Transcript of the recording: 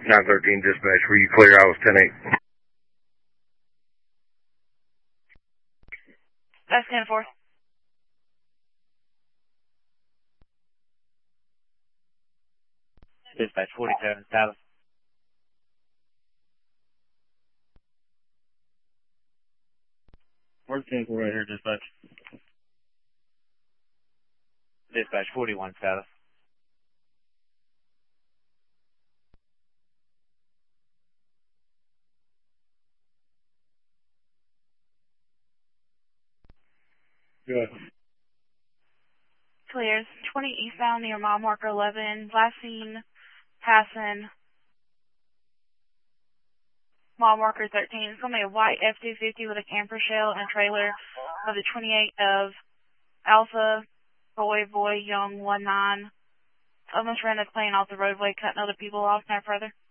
913 dispatch, were you clear? I was 10-8. That's 10-4. Dispatch 47 South. Where's 10-4 right here, dispatch? Dispatch 41 South. Good. Clears. 20 eastbound near mile marker 11. Last seen passing mile marker 13. It's going to be a white F-250 with a camper shell and a trailer of the 28 of Alpha Boy Young 19. Almost ran the plane off the roadway, cutting other people off no further.